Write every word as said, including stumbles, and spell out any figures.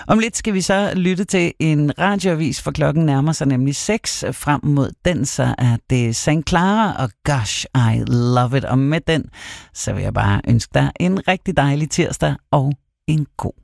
Om lidt skal vi så lytte til en radioavis, for klokken nærmer sig nemlig seks. Frem mod den, så er det Sankt Clara og Gosh, I Love It. Og med den, så vil jeg bare ønske dig en rigtig dejlig tirsdag og en god